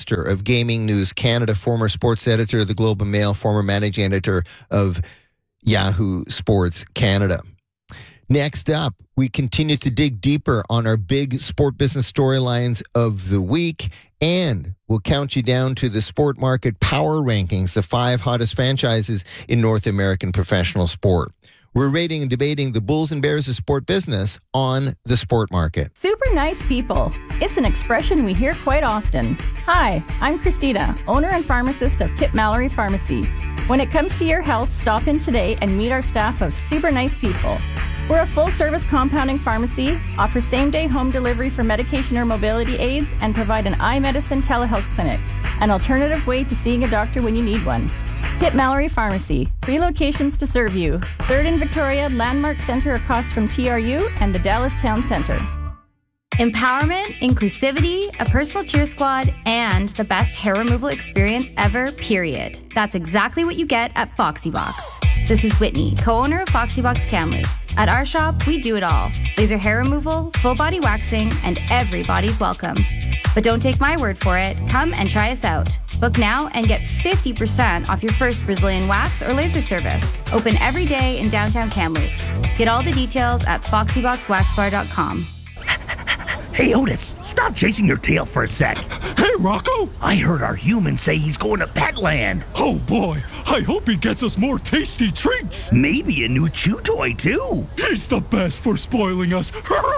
Foster of Gaming News Canada, former sports editor of the Globe and Mail, former managing editor of Yahoo Sports Canada. Next up, we continue to dig deeper on our big sport business storylines of the week, and we'll count you down to the Sport Market Power Rankings, the 5 hottest franchises in North American professional sport. We're rating and debating the Bulls and Bears of sport business on the Sport Market. Super nice people. It's an expression we hear quite often. Hi, I'm Christina, owner and pharmacist of Kip Mallory Pharmacy. When it comes to your health, stop in today and meet our staff of super nice people. We're a full-service compounding pharmacy, offer same-day home delivery for medication or mobility aids, and provide an eye medicine telehealth clinic, an alternative way to seeing a doctor when you need one. Kip Mallory Pharmacy, 3 locations to serve you. 3rd in Victoria, Landmark Center across from TRU, and the Dallas Town Center. Empowerment, inclusivity, a personal cheer squad, and the best hair removal experience ever, period. That's exactly what you get at FoxyBox. This is Whitney, co-owner of FoxyBox Kamloops. At our shop, we do it all. Laser hair removal, full body waxing, and everybody's welcome. But don't take my word for it. Come and try us out. Book now and get 50% off your first Brazilian wax or laser service. Open every day in downtown Kamloops. Get all the details at foxyboxwaxbar.com. Hey, Otis, stop chasing your tail for a sec. Hey, Rocco! I heard our human say he's going to Petland. Oh, boy. I hope he gets us more tasty treats. Maybe a new chew toy, too. He's the best for spoiling us.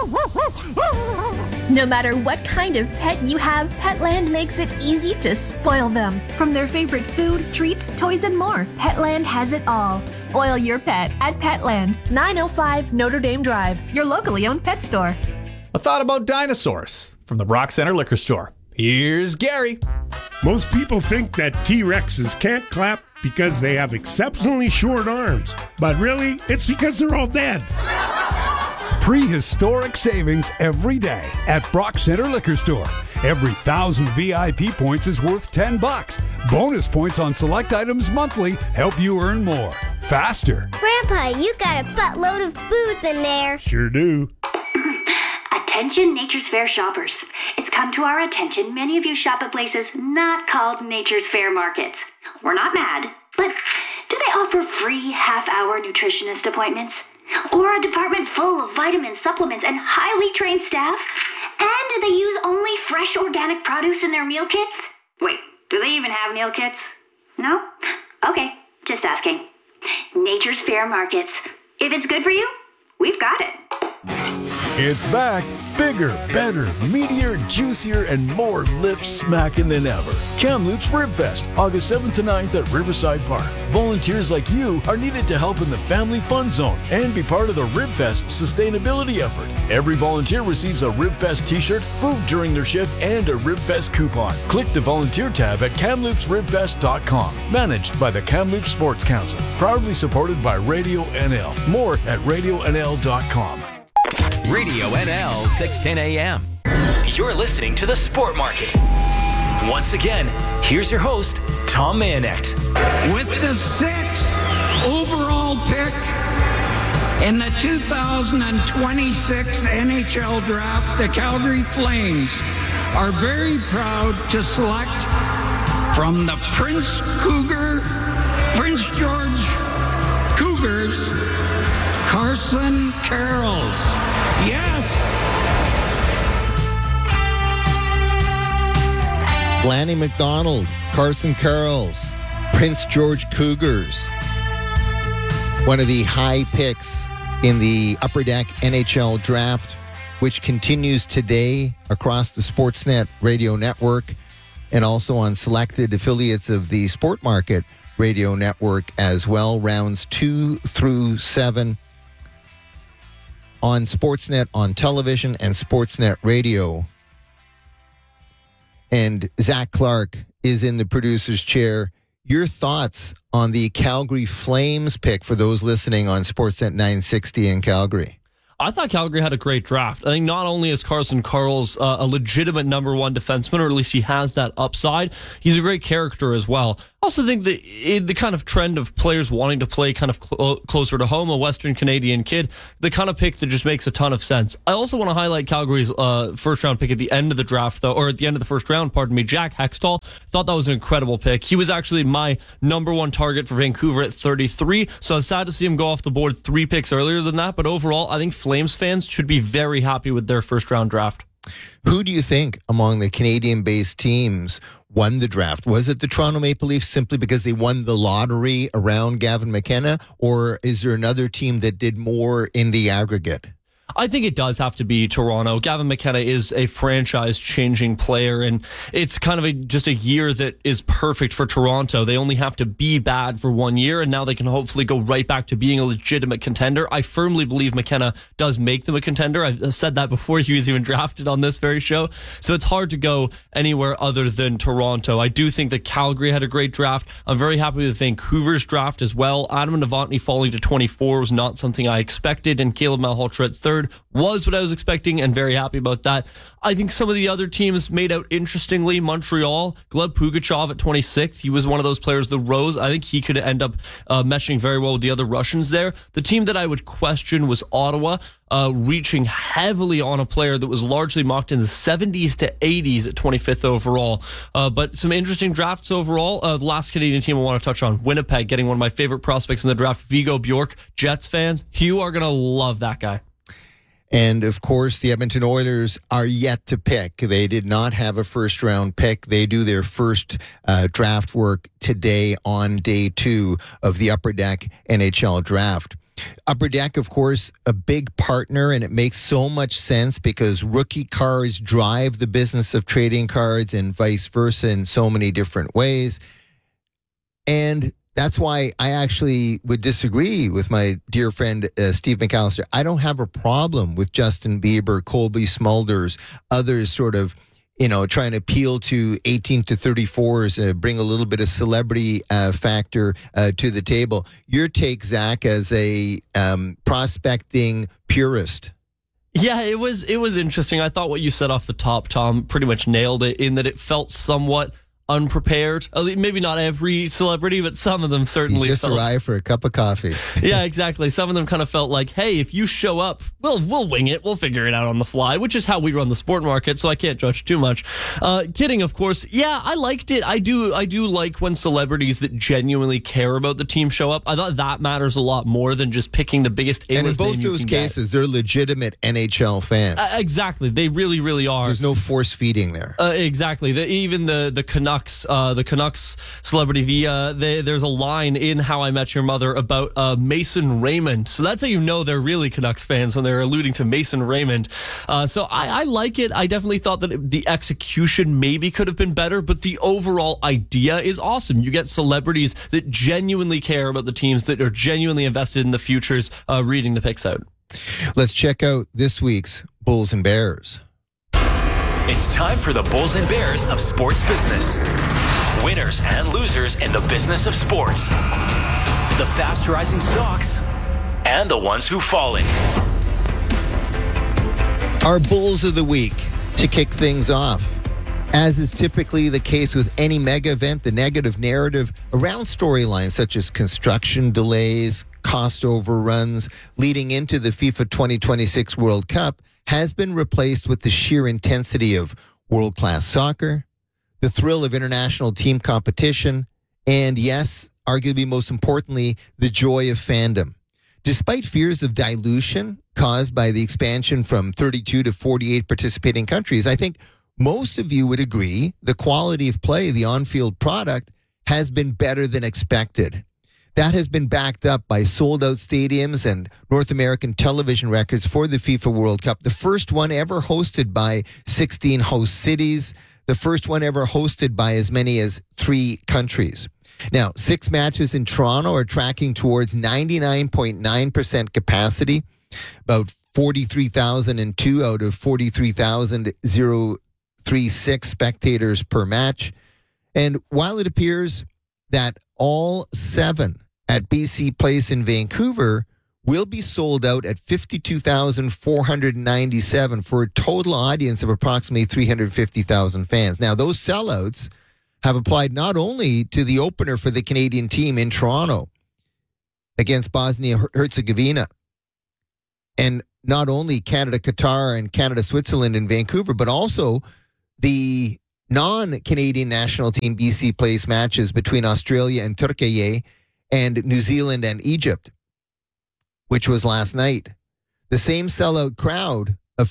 No matter what kind of pet you have, Petland makes it easy to spoil them. From their favorite food, treats, toys, and more, Petland has it all. Spoil your pet at Petland, 905 Notre Dame Drive, your locally owned pet store. A thought about dinosaurs from the Brock Center Liquor Store. Here's Gary. Most people think that T-Rexes can't clap because they have exceptionally short arms. But really, it's because they're all dead. Prehistoric savings every day at Brock Center Liquor Store. Every 1,000 VIP points is worth $10. Bonus points on select items monthly help you earn more. Faster. Grandpa, you got a buttload of booze in there. Sure do. Attention Nature's Fair shoppers. It's come to our attention many of you shop at places not called Nature's Fair markets. We're not mad, but do they offer free half-hour nutritionist appointments? Or a department full of vitamin supplements and highly trained staff? And do they use only fresh organic produce in their meal kits? Wait, do they even have meal kits? No? Okay, just asking. Nature's Fair markets. If it's good for you, we've got it. It's back. Bigger, better, meatier, juicier, and more lip-smacking than ever. Kamloops Ribfest, August 7th to 9th at Riverside Park. Volunteers like you are needed to help in the Family Fun Zone and be part of the Ribfest sustainability effort. Every volunteer receives a Ribfest t-shirt, food during their shift, and a Ribfest coupon. Click the volunteer tab at KamloopsRibfest.com. Managed by the Kamloops Sports Council. Proudly supported by Radio NL. More at RadioNL.com. Radio NL 610 AM. You're listening to The Sport Market. Once again, here's your host, Tom Mayonet. With the 6th overall pick in the 2026 NHL Draft, the Calgary Flames are very proud to select from the Prince George Cougars, Carson Karels. Yes! Lanny McDonald, Carson Karels, Prince George Cougars. One of the high picks in the Upper Deck NHL Draft, which continues today across the Sportsnet radio network and also on selected affiliates of the Sport Market radio network as well. Rounds 2 through 7 on Sportsnet on television and Sportsnet radio. And Zach Clark is in the producer's chair. Your thoughts on the Calgary Flames pick for those listening on Sportsnet 960 in Calgary? I thought Calgary had a great draft. I think not only is Carson Karls a legitimate number one defenseman, or at least he has that upside, he's a great character as well. I also think that the kind of trend of players wanting to play kind of closer to home, a Western Canadian kid, the kind of pick that just makes a ton of sense. I also want to highlight Calgary's first round pick at the end of the draft, though, or at the end of the first round, pardon me, Jack Hextall. Thought that was an incredible pick. He was actually my number one target for Vancouver at 33, so I was sad to see him go off the board 3 picks earlier than that, but overall, I think Flames fans should be very happy with their first round draft. Who do you think among the Canadian-based teams won the draft? Was it the Toronto Maple Leafs simply because they won the lottery around Gavin McKenna, or is there another team that did more in the aggregate? I think it does have to be Toronto. Gavin McKenna is a franchise-changing player, and it's kind of just a year that is perfect for Toronto. They only have to be bad for 1 year, and now they can hopefully go right back to being a legitimate contender. I firmly believe McKenna does make them a contender. I've said that before he was even drafted on this very show, so it's hard to go anywhere other than Toronto. I do think that Calgary had a great draft. I'm very happy with Vancouver's draft as well. Adam Novotny falling to 24 was not something I expected, and Caleb Malhotra at 3rd was what I was expecting, and very happy about that. I think some of the other teams made out interestingly. Montreal, Gleb Pugachev at 26th. He was one of those players that rose. I think he could end up meshing very well with the other Russians there. The team that I would question was Ottawa, reaching heavily on a player that was largely mocked in the 70s to 80s at 25th overall. But some interesting drafts overall. The last Canadian team I want to touch on, Winnipeg, getting one of my favorite prospects in the draft, Vigo Bjork. Jets fans, you are going to love that guy. And, of course, the Edmonton Oilers are yet to pick. They did not have a first-round pick. They do their first draft work today on day 2 of the Upper Deck NHL draft. Upper Deck, of course, a big partner, and it makes so much sense because rookie cards drive the business of trading cards and vice versa in so many different ways. And that's why I actually would disagree with my dear friend Steve McAllister. I don't have a problem with Justin Bieber, Colby Smulders, others sort of, trying to appeal to 18 to 34s, bring a little bit of celebrity factor to the table. Your take, Zach, as a prospecting purist. Yeah, it was interesting. I thought what you said off the top, Tom, pretty much nailed it in that it felt somewhat unprepared. Maybe not every celebrity, but some of them certainly just arrived for a cup of coffee. Yeah, exactly. Some of them kind of felt like, hey, if you show up, we'll wing it. We'll figure it out on the fly, which is how we run the sport market, so I can't judge too much. Kidding, of course. Yeah, I liked it. I do like when celebrities that genuinely care about the team show up. I thought that matters a lot more than just picking the biggest A-list name you can get. And in both those cases, they're legitimate NHL fans. Exactly. They really, really are. There's no force feeding there. Exactly. Even the Canucks celebrity, there's a line in How I Met Your Mother about Mason Raymond. So that's how you know they're really Canucks fans, when they're alluding to Mason Raymond. So I like it. I definitely thought that the execution maybe could have been better, but the overall idea is awesome. You get celebrities that genuinely care about the teams, that are genuinely invested in the futures, reading the picks out. Let's check out this week's Bulls and Bears. It's time for the Bulls and Bears of sports business. Winners and losers in the business of sports. The fast rising stocks and the ones who've fallen. Our Bulls of the Week to kick things off. As is typically the case with any mega event, the negative narrative around storylines such as construction delays, cost overruns leading into the FIFA 2026 World Cup has been replaced with the sheer intensity of world-class soccer, the thrill of international team competition, and yes, arguably most importantly, the joy of fandom. Despite fears of dilution caused by the expansion from 32 to 48 participating countries, I think most of you would agree the quality of play, the on-field product, has been better than expected. That has been backed up by sold-out stadiums and North American television records for the FIFA World Cup, the first one ever hosted by 16 host cities, the first one ever hosted by as many as 3 countries. Now, 6 matches in Toronto are tracking towards 99.9% capacity, about 43,002 out of 43,036 spectators per match. And while it appears that all 7 at BC Place in Vancouver will be sold out at 52,497 for a total audience of approximately 350,000 fans. Now, those sellouts have applied not only to the opener for the Canadian team in Toronto against Bosnia-Herzegovina, and not only Canada-Qatar and Canada-Switzerland in Vancouver, but also the non-Canadian national team BC Place matches between Australia and Turkey and New Zealand and Egypt, which was last night. The same sellout crowd of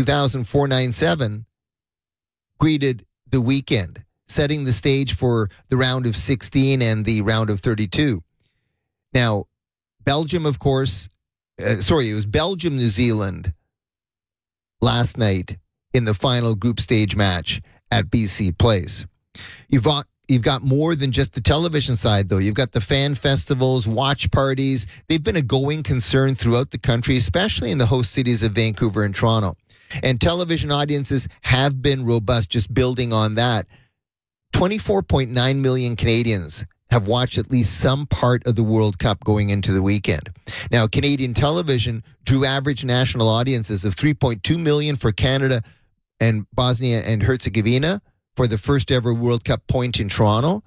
52,497 greeted the weekend, setting the stage for the round of 16 and the round of 32. Now, Belgium, of course, it was Belgium-New Zealand last night in the final group stage match at BC Place. You've got more than just the television side, though. You've got the fan festivals, watch parties. They've been a going concern throughout the country, especially in the host cities of Vancouver and Toronto. And television audiences have been robust, just building on that. 24.9 million Canadians have watched at least some part of the World Cup going into the weekend. Now, Canadian television drew average national audiences of 3.2 million for Canada and Bosnia and Herzegovina for the first ever World Cup point in Toronto,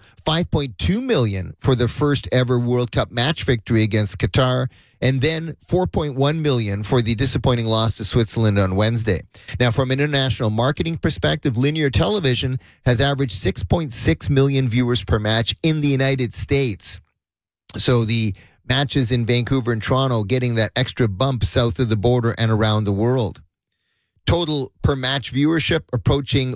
5.2 million for the first ever World Cup match victory against Qatar, and then 4.1 million for the disappointing loss to Switzerland on Wednesday. Now, from an international marketing perspective, linear television has averaged 6.6 million viewers per match in the United States. So the matches in Vancouver and Toronto getting that extra bump south of the border and around the world. Total per match viewership approaching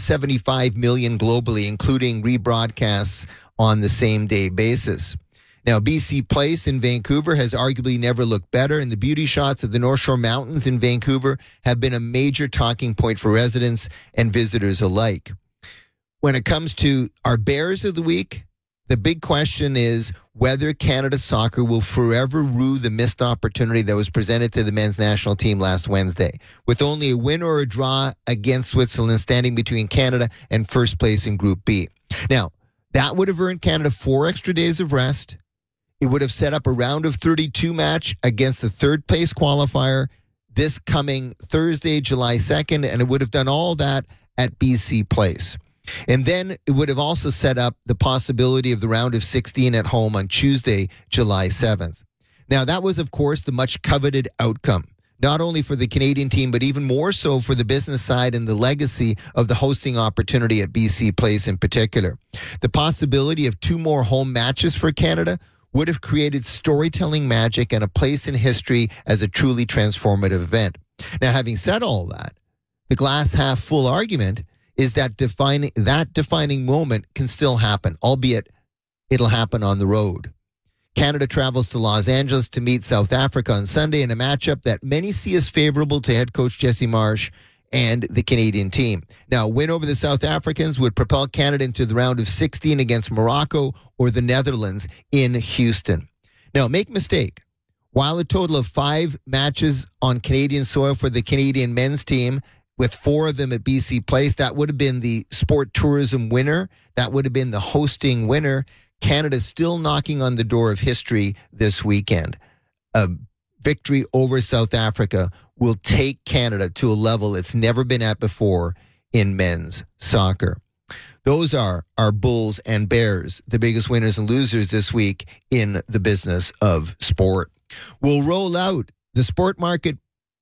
175 million globally, including rebroadcasts on the same day basis. Now, BC Place in Vancouver has arguably never looked better, and the beauty shots of the North Shore Mountains in Vancouver have been a major talking point for residents and visitors alike. When it comes to our Bears of the week, the big question is whether Canada Soccer will forever rue the missed opportunity that was presented to the men's national team last Wednesday, with only a win or a draw against Switzerland standing between Canada and first place in Group B. Now, that would have earned Canada 4 extra days of rest. It would have set up a round of 32 match against the third place qualifier this coming Thursday, July 2nd, and it would have done all that at BC Place. And then it would have also set up the possibility of the round of 16 at home on Tuesday, July 7th. Now, that was, of course, the much coveted outcome, not only for the Canadian team, but even more so for the business side and the legacy of the hosting opportunity at BC Place in particular. The possibility of 2 more home matches for Canada would have created storytelling magic and a place in history as a truly transformative event. Now, having said all that, the glass half full argument is that defining moment can still happen, albeit it'll happen on the road. Canada travels to Los Angeles to meet South Africa on Sunday in a matchup that many see as favorable to head coach Jesse Marsch and the Canadian team. Now, a win over the South Africans would propel Canada into the round of 16 against Morocco or the Netherlands in Houston. Now, make no mistake, while a total of 5 matches on Canadian soil for the Canadian men's team, with 4 of them at BC Place, that would have been the sport tourism winner. That would have been the hosting winner. Canada's still knocking on the door of history this weekend. A victory over South Africa will take Canada to a level it's never been at before in men's soccer. Those are our Bulls and Bears, the biggest winners and losers this week in the business of sport. We'll roll out the Sport Market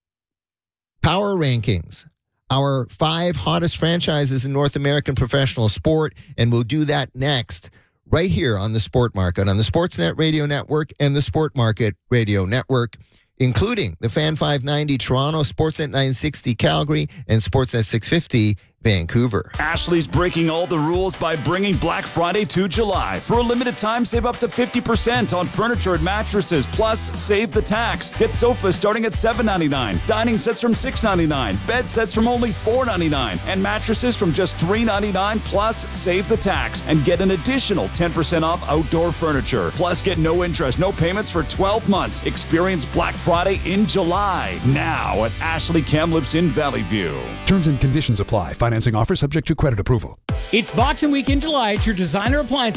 Power Rankings, our 5 hottest franchises in North American professional sport, and we'll do that next right here on the Sport Market, on the Sportsnet Radio Network and the Sport Market Radio Network, including the Fan 590 Toronto, Sportsnet 960 Calgary, and Sportsnet 650 Vancouver. Ashley's breaking all the rules by bringing Black Friday to July. For a limited time, save up to 50% on furniture and mattresses, plus save the tax. Get sofas starting at $7.99, dining sets from $6.99, bed sets from only $4.99, and mattresses from just $3.99, plus save the tax and get an additional 10% off outdoor furniture. Plus, get no interest, no payments for 12 months. Experience Black Friday in July, now at Ashley Kamloops in Valley View. Terms and conditions apply. Financing offer subject to credit approval. It's Boxing Week in July at your Designer Appliances.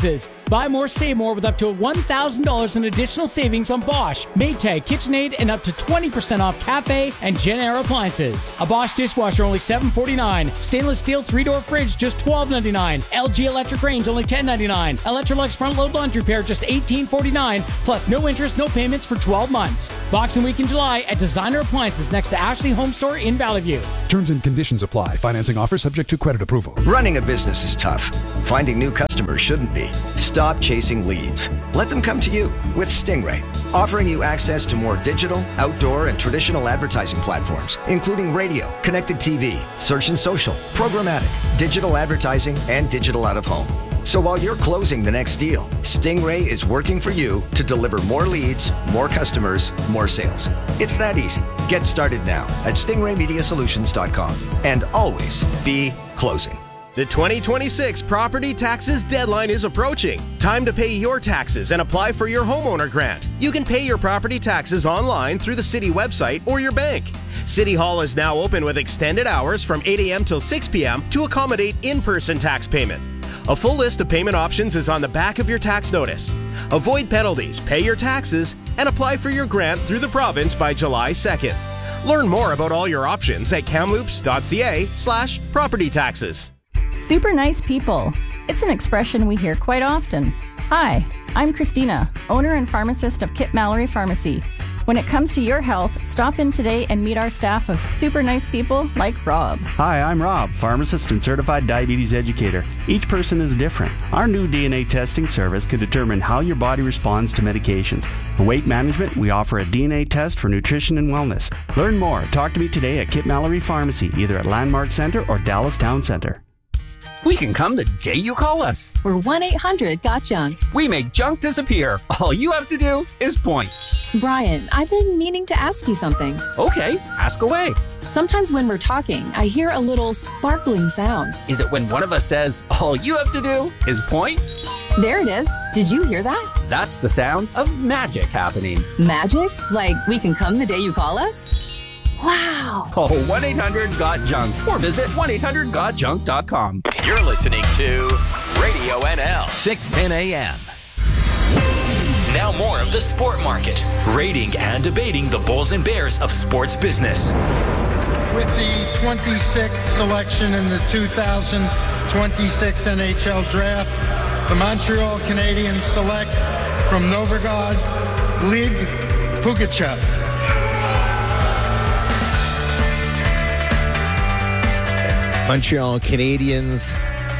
Buy more, save more with up to $1,000 in additional savings on Bosch, Maytag, KitchenAid, and up to 20% off Cafe and Gen Air appliances. A Bosch dishwasher only $7.49. Stainless steel 3-door fridge just $12.99. LG electric range only $10.99. Electrolux front load laundry pair just $18.49. Plus no interest, no payments for 12 months. Boxing Week in July at Designer Appliances next to Ashley Home Store in Valley View. Terms and conditions apply. Financing offer subject to credit approval. Running a business is tough. Finding new customers shouldn't be. Stop chasing leads. Let them come to you with Stingray, offering you access to more digital, outdoor, and traditional advertising platforms, including radio, connected TV, search and social, programmatic, digital advertising, and digital out-of-home. So while you're closing the next deal, Stingray is working for you to deliver more leads, more customers, more sales. It's that easy. Get started now at stingraymediasolutions.com and always be closing. The 2026 property taxes deadline is approaching. Time to pay your taxes and apply for your homeowner grant. You can pay your property taxes online through the city website or your bank. City Hall is now open with extended hours from 8 a.m. till 6 p.m. to accommodate in-person tax payment. A full list of payment options is on the back of your tax notice. Avoid penalties, pay your taxes, and apply for your grant through the province by July 2nd. Learn more about all your options at kamloops.ca/property taxes. Super nice people. It's an expression we hear quite often. Hi, I'm Christina, owner and pharmacist of Kit Mallory Pharmacy. When it comes to your health, stop in today and meet our staff of super nice people like Rob. Hi, I'm Rob, pharmacist and certified diabetes educator. Each person is different. Our new DNA testing service can determine how your body responds to medications. For weight management, we offer a DNA test for nutrition and wellness. Learn more. Talk to me today at Kit Mallory Pharmacy, either at Landmark Center or Dallas Town Center. We can come the day you call us. We're 1-800-GOT-JUNK. We make junk disappear. All you have to do is point. Brian, I've been meaning to ask you something. Okay, ask away. Sometimes when we're talking, I hear a little sparkling sound. Is it when one of us says, all you have to do is point? There it is. Did you hear that? That's the sound of magic happening. Magic? Like we can come the day you call us? Wow. Call 1-800-GOT-JUNK or visit 1-800-GOT-JUNK.com. You're listening to Radio NL, 610 a.m. Now more of the Sport Market, rating and debating the Bulls and Bears of sports business. With the 26th selection in the 2026 NHL Draft, the Montreal Canadiens select from Novográd, Gleb Pugachev. Montreal Canadiens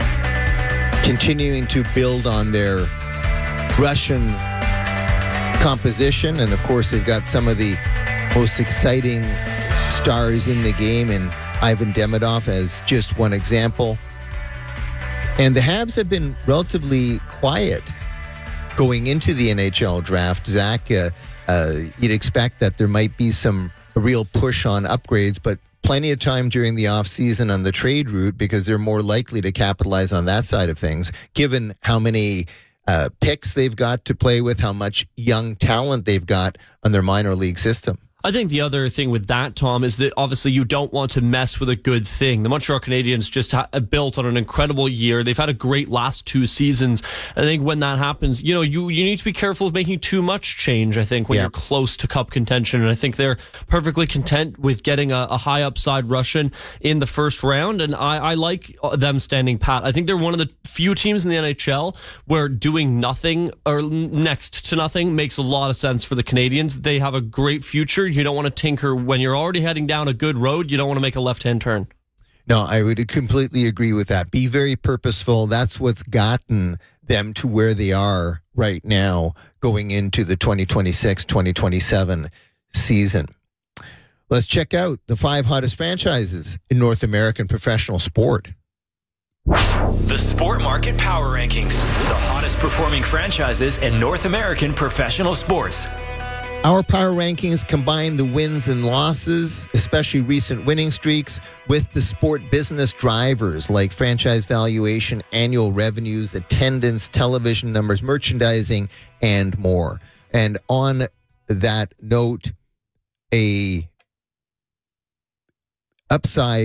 continuing to build on their Russian composition. And, of course, they've got some of the most exciting stars in the game, and Ivan Demidov as just one example. And the Habs have been relatively quiet going into the NHL draft. Zach, you'd expect that there might be a real push on upgrades, but plenty of time during the offseason on the trade route because they're more likely to capitalize on that side of things, given how many picks they've got to play with, how much young talent they've got on their minor league system. I think the other thing with that, Tom, is that obviously you don't want to mess with a good thing. The Montreal Canadiens just built on an incredible year. They've had a great last 2 seasons. I think when that happens, you need to be careful of making too much change, I think, when you're close to cup contention. And I think they're perfectly content with getting a high upside Russian in the first round. And I like them standing pat. I think they're one of the few teams in the NHL where doing nothing or next to nothing makes a lot of sense for the Canadiens. They have a great future. You don't want to tinker when you're already heading down a good road. You don't want to make a left-hand turn. No, I would completely agree with that. Be very purposeful. That's what's gotten them to where they are right now going into the 2026-2027 season. Let's check out the 5 hottest franchises in North American professional sport. The Sport Market Power Rankings, the hottest performing franchises in North American professional sports. Our power rankings combine the wins and losses, especially recent winning streaks, with the sport business drivers like franchise valuation, annual revenues, attendance, television numbers, merchandising, and more. And on that note, a upside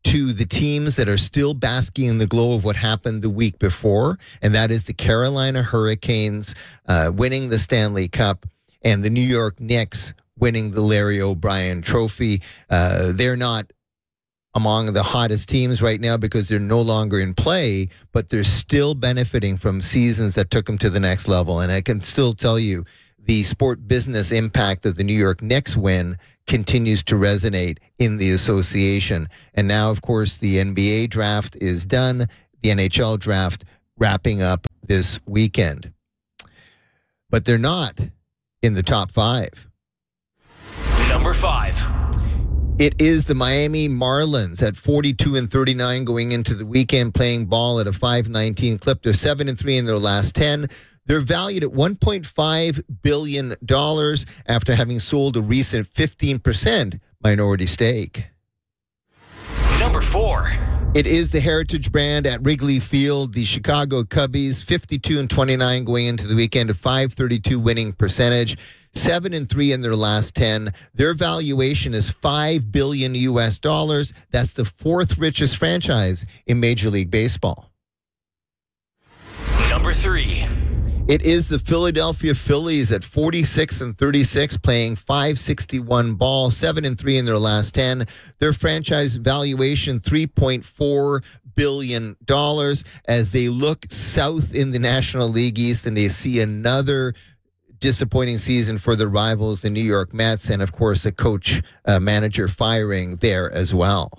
to the teams that are still basking in the glow of what happened the week before, and that is the Carolina Hurricanes winning the Stanley Cup and the New York Knicks winning the Larry O'Brien Trophy. They're not among the hottest teams right now because they're no longer in play, but they're still benefiting from seasons that took them to the next level. And I can still tell you the sport business impact of the New York Knicks win continues to resonate in the association. And now, of course, the NBA draft is done, the NHL draft wrapping up this weekend. But they're not in the top 5. Number 5. It is the Miami Marlins at 42-39 going into the weekend, playing ball at a 5.19 clip. They're 7-3 in their last 10. They're valued at $1.5 billion after having sold a recent 15% minority stake. Number 4. It is the Heritage brand at Wrigley Field. The Chicago Cubbies, 52-29 going into the weekend, a .532 winning percentage, 7-3 in their last 10. Their valuation is $5 billion US. That's the 4th richest franchise in Major League Baseball. Number 3. It is the Philadelphia Phillies at 46-36, playing .561 ball, 7-3 in their last 10. Their franchise valuation, $3.4 billion, as they look south in the National League East and they see another disappointing season for the rivals, the New York Mets, and of course a coach manager firing there as well.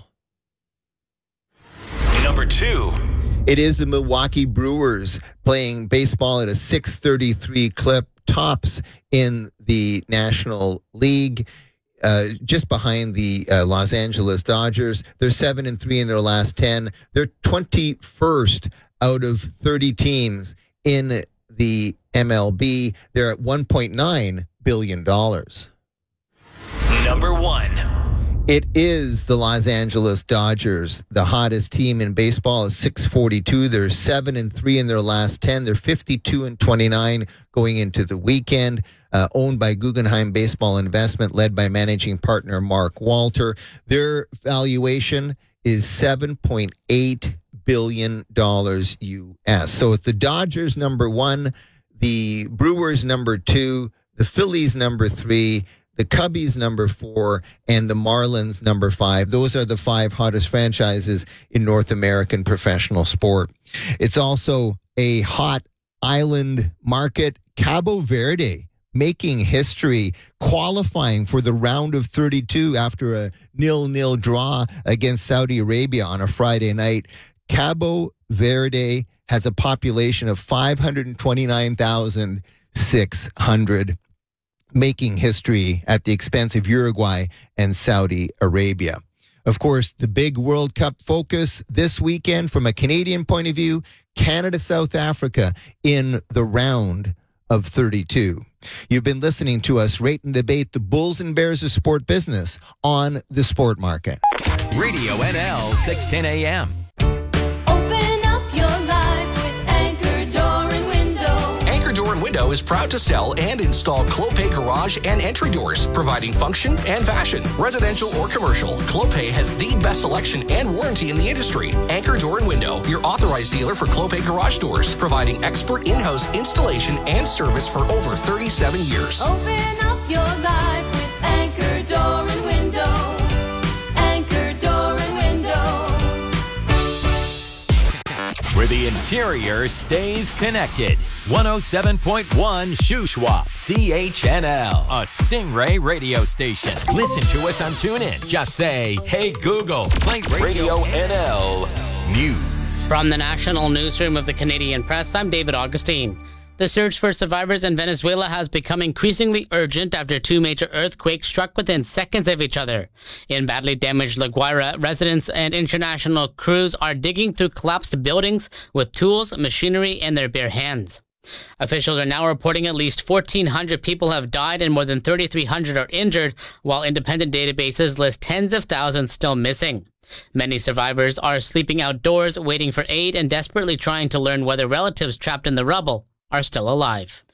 Number 2. It is the Milwaukee Brewers playing baseball at a .633 clip, tops in the National League, just behind the Los Angeles Dodgers. They're 7-3 in their last 10. They're 21st out of 30 teams in the MLB. They're at $1.9 billion. Number 1. It is the Los Angeles Dodgers, the hottest team in baseball at .642. They're 7-3 in their last 10. They're 52-29 going into the weekend. Owned by Guggenheim Baseball Investment, led by managing partner Mark Walter. Their valuation is $7.8 billion US. So it's the Dodgers number 1, the Brewers number 2, the Phillies number 3, the Cubbies number 4, and the Marlins number 5. Those are the 5 hottest franchises in North American professional sport. It's also a hot island market. Cabo Verde making history, qualifying for the round of 32 after a 0-0 draw against Saudi Arabia on a Friday night. Cabo Verde has a population of 529,600. Making history at the expense of Uruguay and Saudi Arabia. Of course, the big World Cup focus this weekend from a Canadian point of view, Canada-South Africa in the round of 32. You've been listening to us rate and debate the Bulls and Bears of sport business on the Sport Market. Radio NL 610 AM. Window is proud to sell and install Clopay garage and entry doors, providing function and fashion. Residential or commercial, Clopay has the best selection and warranty in the industry. Anchor Door and Window, your authorized dealer for Clopay garage doors, providing expert in-house installation and service for over 37 years. Open up your life with Anchor Door and Window. Anchor Door and Window. Where the interior stays connected. 107.1 Shuswap, CHNL, a Stingray radio station. Listen to us on TuneIn. Just say, hey Google, play Radio NL News. From the National Newsroom of the Canadian Press, I'm David Augustine. The search for survivors in Venezuela has become increasingly urgent after 2 major earthquakes struck within seconds of each other. In badly damaged La Guaira, residents and international crews are digging through collapsed buildings with tools, machinery, and their bare hands. Officials are now reporting at least 1,400 people have died and more than 3,300 are injured, while independent databases list tens of thousands still missing. Many survivors are sleeping outdoors, waiting for aid, and desperately trying to learn whether relatives trapped in the rubble are still alive.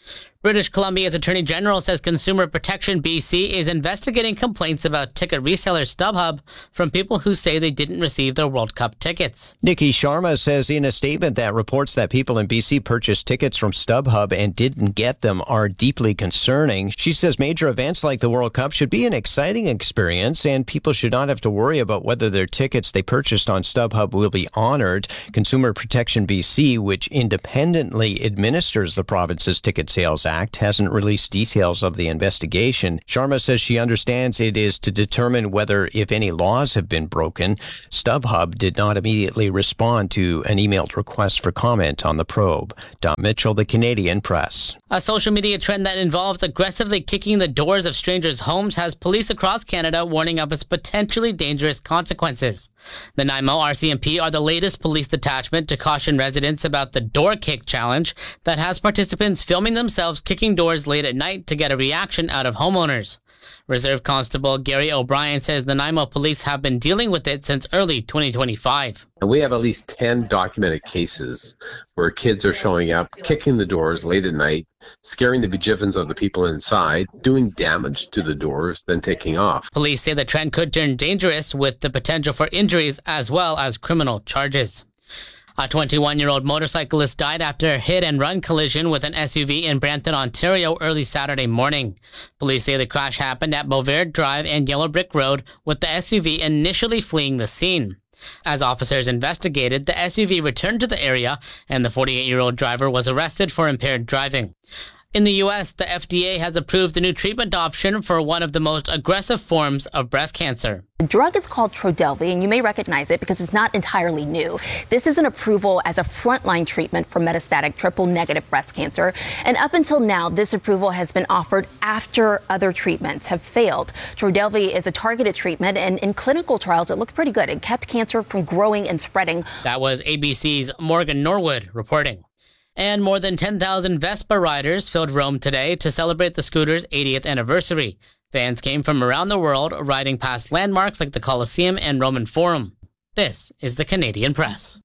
British Columbia's Attorney General says Consumer Protection BC is investigating complaints about ticket reseller StubHub from people who say they didn't receive their World Cup tickets. Nikki Sharma says in a statement that reports that people in BC purchased tickets from StubHub and didn't get them are deeply concerning. She says major events like the World Cup should be an exciting experience and people should not have to worry about whether their tickets they purchased on StubHub will be honored. Consumer Protection BC, which independently administers the province's Ticket Sales Act, hasn't released details of the investigation. Sharma says she understands it is to determine whether, if any laws have been broken. StubHub did not immediately respond to an emailed request for comment on the probe. Don Mitchell, The Canadian Press. A social media trend that involves aggressively kicking the doors of strangers' homes has police across Canada warning of its potentially dangerous consequences. The Nanaimo RCMP are the latest police detachment to caution residents about the door kick challenge that has participants filming themselves kicking doors late at night to get a reaction out of homeowners. Reserve Constable Gary O'Brien says the Nanaimo police have been dealing with it since early 2025. And we have at least 10 documented cases where kids are showing up, kicking the doors late at night, scaring the bejeevings of the people inside, doing damage to the doors, then taking off. Police say the trend could turn dangerous with the potential for injuries as well as criminal charges. A 21-year-old motorcyclist died after a hit-and-run collision with an SUV in Brampton, Ontario early Saturday morning. Police say the crash happened at Bovaird Drive and Yellow Brick Road, with the SUV initially fleeing the scene. As officers investigated, the SUV returned to the area and the 48-year-old driver was arrested for impaired driving. In the U.S., the FDA has approved a new treatment option for one of the most aggressive forms of breast cancer. The drug is called Trodelvy, and you may recognize it because it's not entirely new. This is an approval as a frontline treatment for metastatic triple-negative breast cancer. And up until now, this approval has been offered after other treatments have failed. Trodelvy is a targeted treatment, and in clinical trials, it looked pretty good. It kept cancer from growing and spreading. That was ABC's Morgan Norwood reporting. And more than 10,000 Vespa riders filled Rome today to celebrate the scooter's 80th anniversary. Fans came from around the world, riding past landmarks like the Colosseum and Roman Forum. This is the Canadian Press.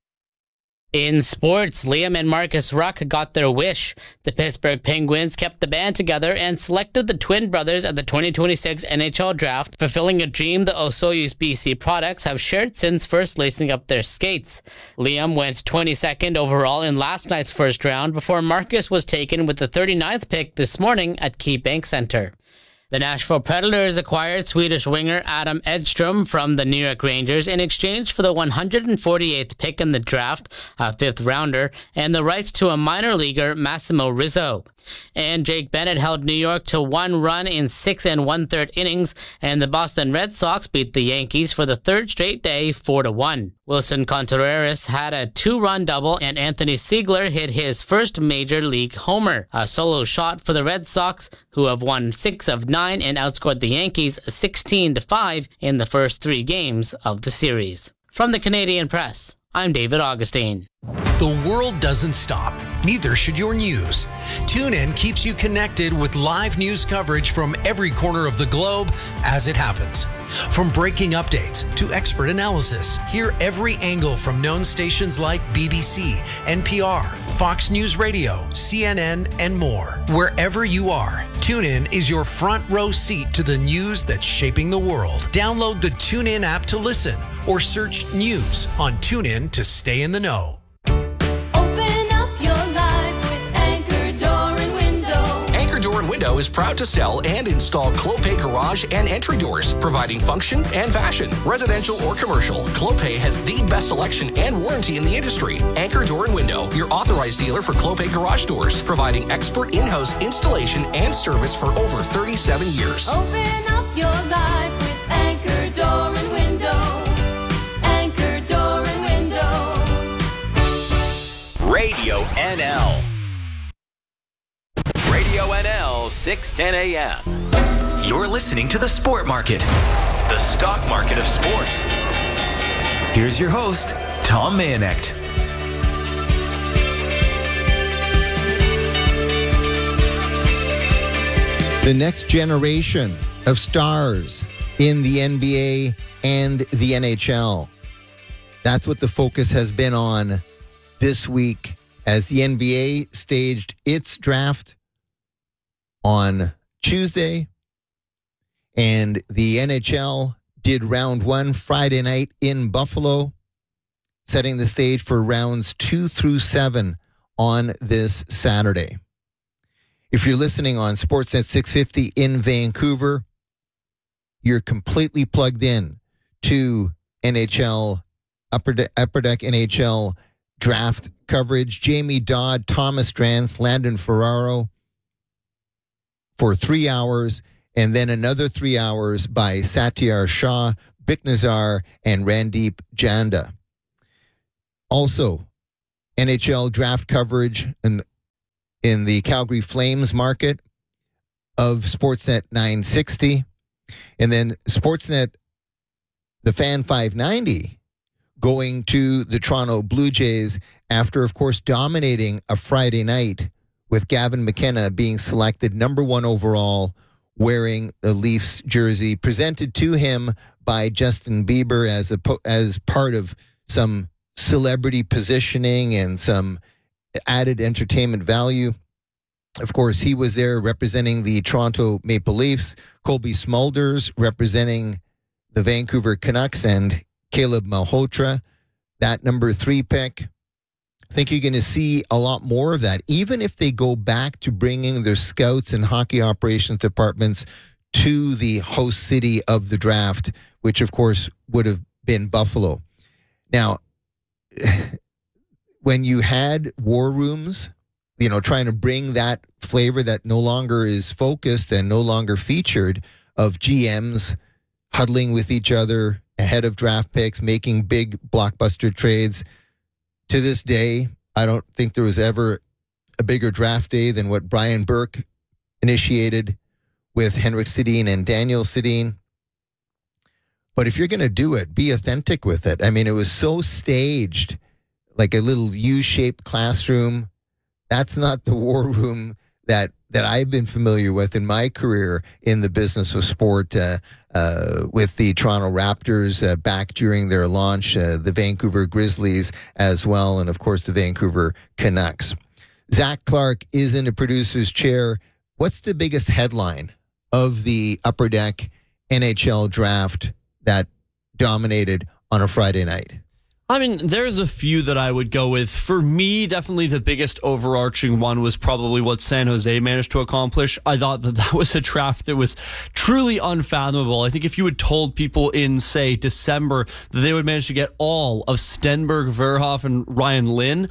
In sports, Liam and Marcus Ruck got their wish. The Pittsburgh Penguins kept the band together and selected the twin brothers at the 2026 NHL Draft, fulfilling a dream the Osoyoos BC products have shared since first lacing up their skates. Liam went 22nd overall in last night's first round before Marcus was taken with the 39th pick this morning at KeyBank Center. The Nashville Predators acquired Swedish winger Adam Edstrom from the New York Rangers in exchange for the 148th pick in the draft, a fifth rounder, and the rights to a minor leaguer, Massimo Rizzo. And Jake Bennett held New York to one run in 6 1/3 innings, and the Boston Red Sox beat the Yankees for the third straight day 4-1. Wilson Contreras had a 2-run double, and Anthony Siegler hit his first major league homer, a solo shot for the Red Sox, who have won 6 of 9 and outscored the Yankees 16-5 in the first 3 games of the series. From the Canadian Press, I'm David Augustine. The world doesn't stop. Neither should your news. TuneIn keeps you connected with live news coverage from every corner of the globe as it happens. From breaking updates to expert analysis, hear every angle from known stations like BBC, NPR, Fox News Radio, CNN, and more. Wherever you are, TuneIn is your front row seat to the news that's shaping the world. Download the TuneIn app to listen or search news on TuneIn to stay in the know. Open up your life with Anchor Door and Window. Anchor Door and Window is proud to sell and install Clopay garage and entry doors, providing function and fashion. Residential or commercial, Clopay has the best selection and warranty in the industry. Anchor Door and Window, your authorized dealer for Clopay garage doors, providing expert in-house installation and service for over 37 years. Open up your life with Anchor Door and Window. Anchor Door and Window. Radio NL. Radio NL 610 AM. You're listening to The Sport Market, the stock market of sport. Here's your host, Tom Mayenknecht. The next generation of stars in the NBA and the NHL. That's what the focus has been on this week as the NBA staged its draft on Tuesday. And the NHL did round 1 Friday night in Buffalo, setting the stage for rounds 2 through 7 on this Saturday. If you're listening on Sportsnet 650 in Vancouver, you're completely plugged in to NHL, Upper Deck NHL draft coverage. Jamie Dodd, Thomas Drance, Landon Ferraro for 3 hours, and then another 3 hours by Satyar Shah, Bik Nazar, and Randeep Janda. Also, NHL draft coverage in the Calgary Flames market of Sportsnet 960. And then Sportsnet, the Fan 590, going to the Toronto Blue Jays after, of course, dominating a Friday night with Gavin McKenna being selected number 1 overall, wearing the Leafs jersey, presented to him by Justin Bieber as part of some celebrity positioning and some added entertainment value. Of course, he was there representing the Toronto Maple Leafs, Colby Smulders representing the Vancouver Canucks, and Caleb Malhotra, that number 3 pick. I think you're going to see a lot more of that, even if they go back to bringing their scouts and hockey operations departments to the host city of the draft, which, of course, would have been Buffalo. Now, when you had war rooms, trying to bring that flavor that no longer is focused and no longer featured, of GMs huddling with each other ahead of draft picks, making big blockbuster trades. To this day, I don't think there was ever a bigger draft day than what Brian Burke initiated with Henrik Sedin and Daniel Sedin. But if you're going to do it, be authentic with it. I mean, it was so staged, like a little U-shaped classroom. That's not the war room that I've been familiar with in my career in the business of sport, with the Toronto Raptors back during their launch, the Vancouver Grizzlies as well, and of course the Vancouver Canucks. Zach Clark is in the producer's chair. What's the biggest headline of the Upper Deck NHL draft that dominated on a Friday night? I mean, there's a few that I would go with. For me, definitely the biggest overarching one was probably what San Jose managed to accomplish. I thought that was a draft that was truly unfathomable. I think if you had told people in, say, December that they would manage to get all of Stenberg, Verhoff, and Ryan Lynn,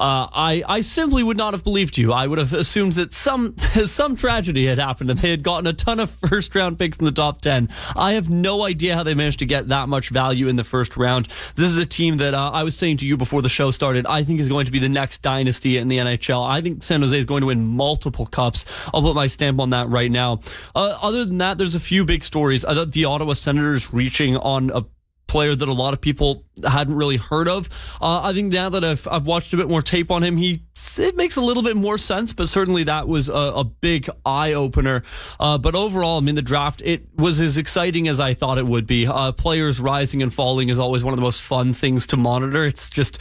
I simply would not have believed you. I would have assumed that some tragedy had happened and they had gotten a ton of first-round picks in the top 10. I have no idea how they managed to get that much value in the first round. This is a team that I was saying to you before the show started, I think is going to be the next dynasty in the NHL. I think San Jose is going to win multiple cups. I'll put my stamp on that right now. Other than that, there's a few big stories. I thought the Ottawa Senators reaching on a player that a lot of people hadn't really heard of. I think now that I've watched a bit more tape on him, it makes a little bit more sense, but certainly that was a big eye-opener. But overall, I mean, the draft, it was as exciting as I thought it would be. Players rising and falling is always one of the most fun things to monitor. It's just,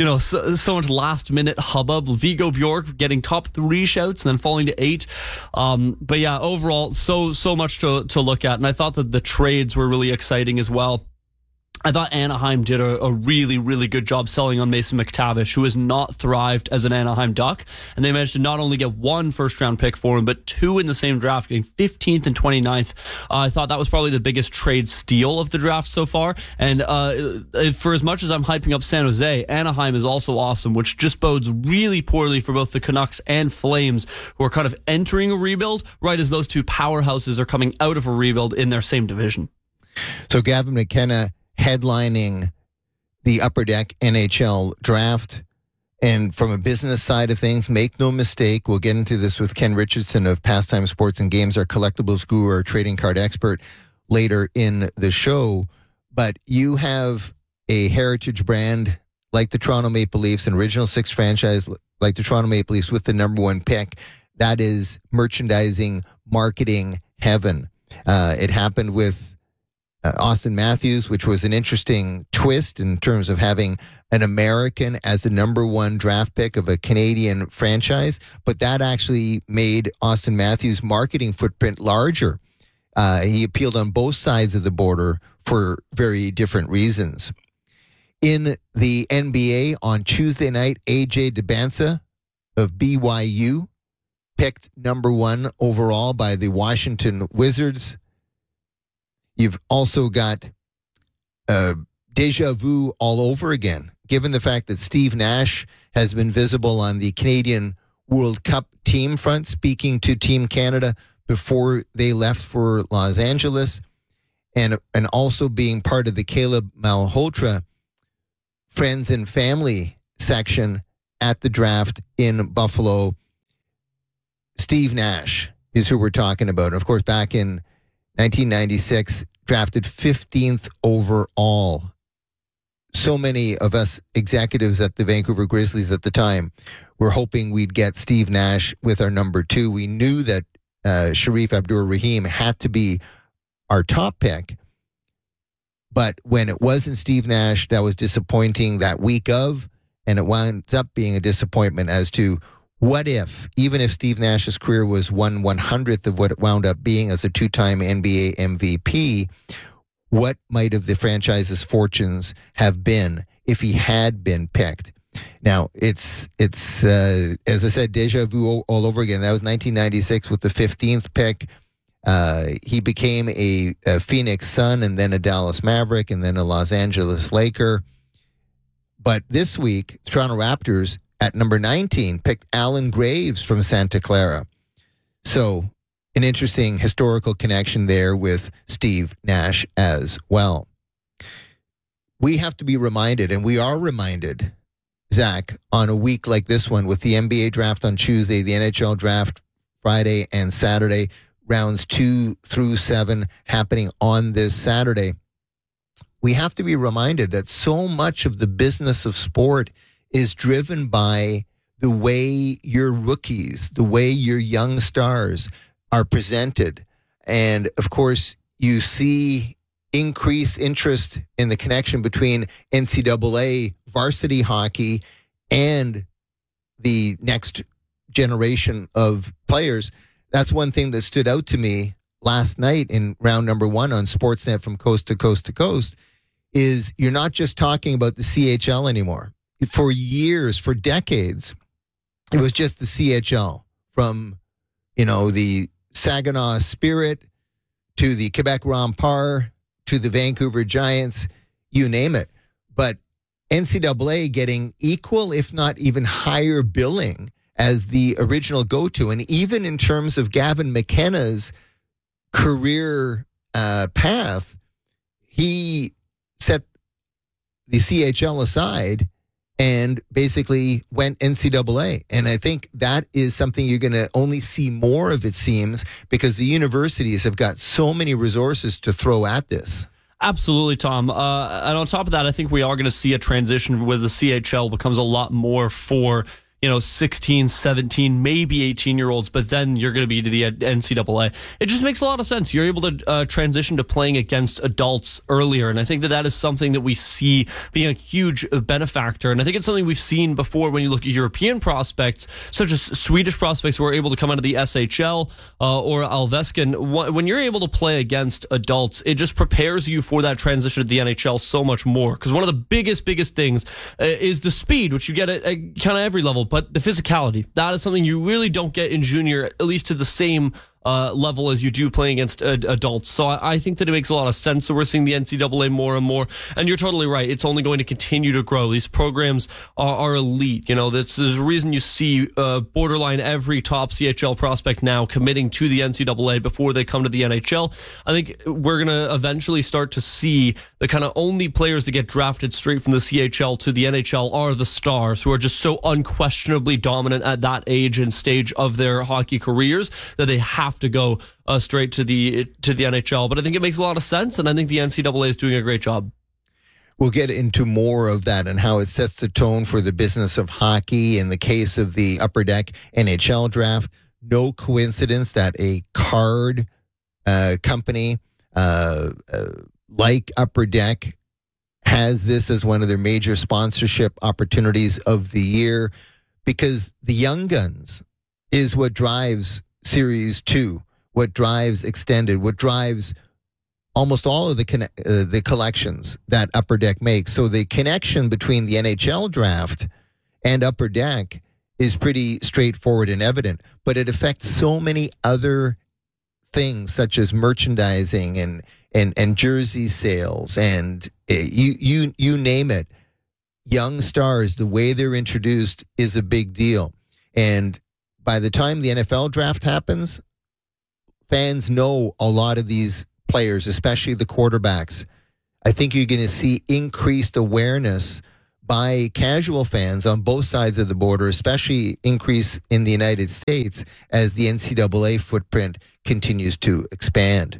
so much last-minute hubbub. Vigo Bjork getting top 3 shouts and then falling to 8. But yeah, overall, so much to look at. And I thought that the trades were really exciting as well. I thought Anaheim did a really, really good job selling on Mason McTavish, who has not thrived as an Anaheim Duck. And they managed to not only get 1 first-round pick for him, but 2 in the same draft, getting 15th and 29th. I thought that was probably the biggest trade steal of the draft so far. And for as much as I'm hyping up San Jose, Anaheim is also awesome, which just bodes really poorly for both the Canucks and Flames, who are kind of entering a rebuild, right as those two powerhouses are coming out of a rebuild in their same division. So Gavin McKenna headlining the Upper Deck NHL draft. And from a business side of things, make no mistake, we'll get into this with Ken Richardson of Pastime Sports and Games, our collectibles guru, our trading card expert, later in the show. But you have a heritage brand like the Toronto Maple Leafs, an Original Six franchise like the Toronto Maple Leafs with the number 1 pick. That is merchandising, marketing heaven. It happened with Austin Matthews, which was an interesting twist in terms of having an American as the number one draft pick of a Canadian franchise. But that actually made Austin Matthews' marketing footprint larger. He appealed on both sides of the border for very different reasons. In the NBA on Tuesday night, AJ Debinsa of BYU picked number one overall by the Washington Wizards. You've also got deja vu all over again, given the fact that Steve Nash has been visible on the Canadian World Cup team front, speaking to Team Canada before they left for Los Angeles, and also being part of the Caleb Malhotra friends and family section at the draft in Buffalo. Steve Nash is who we're talking about. And of course, back in 1996, drafted 15th overall. So many of us executives at the Vancouver Grizzlies at the time were hoping we'd get Steve Nash with our number 2. We knew that Sharif Abdur-Rahim had to be our top pick. But when it wasn't Steve Nash, that was disappointing that week of, and it winds up being a disappointment as to what if, even if Steve Nash's career was 1/100th of what it wound up being as a 2-time NBA MVP, what might have the franchise's fortunes have been if he had been picked? Now, it's as I said, deja vu all over again. That was 1996 with the 15th pick. He became a Phoenix Sun and then a Dallas Maverick and then a Los Angeles Laker. But this week, Toronto Raptors at number 19 picked Alan Graves from Santa Clara. So an interesting historical connection there with Steve Nash as well. We have to be reminded, and we are reminded, Zach, on a week like this one with the NBA draft on Tuesday, the NHL draft Friday and Saturday, rounds 2 through 7 happening on this Saturday. We have to be reminded that so much of the business of sport is driven by the way your rookies, the way your young stars are presented. And of course, you see increased interest in the connection between NCAA varsity hockey and the next generation of players. That's one thing that stood out to me last night in round number 1 on Sportsnet from coast to coast to coast is you're not just talking about the CHL anymore. For years, for decades, it was just the CHL from, the Saginaw Spirit to the Quebec Remparts to the Vancouver Giants, you name it. But NCAA getting equal, if not even higher billing as the original go-to. And even in terms of Gavin McKenna's career path, he set the CHL aside and basically went NCAA. And I think that is something you're going to only see more of, it seems, because the universities have got so many resources to throw at this. Absolutely, Tom. And on top of that, I think we are going to see a transition where the CHL becomes a lot more for 16, 17, maybe 18-year-olds, but then you're going to be to the NCAA. It just makes a lot of sense. You're able to transition to playing against adults earlier, and I think that is something that we see being a huge benefactor, and I think it's something we've seen before when you look at European prospects, such as Swedish prospects who are able to come out of the SHL or Allsvenskan. When you're able to play against adults, it just prepares you for that transition to the NHL so much more, because one of the biggest things is the speed, which you get at kind of every level. But the physicality, that is something you really don't get in junior, at least to the same level as you do playing against adults. So I think that it makes a lot of sense that we're seeing the NCAA more and more. And you're totally right. It's only going to continue to grow. These programs are elite. There's a reason you see borderline every top CHL prospect now committing to the NCAA before they come to the NHL. I think we're going to eventually start to see the kind of only players that get drafted straight from the CHL to the NHL are the stars, who are just so unquestionably dominant at that age and stage of their hockey careers that they have to go straight to the NHL. But I think it makes a lot of sense, and I think the NCAA is doing a great job. We'll get into more of that and how it sets the tone for the business of hockey in the case of the Upper Deck NHL draft. No coincidence that a card company like Upper Deck, has this as one of their major sponsorship opportunities of the year, because the Young Guns is what drives Series 2, what drives Extended, what drives almost all of the collections that Upper Deck makes. So the connection between the NHL draft and Upper Deck is pretty straightforward and evident, but it affects so many other things such as merchandising and jersey sales and you name it. Young stars, the way they're introduced is a big deal. And by the time the NFL draft happens, fans know a lot of these players, especially the quarterbacks. I think you're going to see increased awareness by casual fans on both sides of the border, especially increase in the United States as the NCAA footprint continues to expand.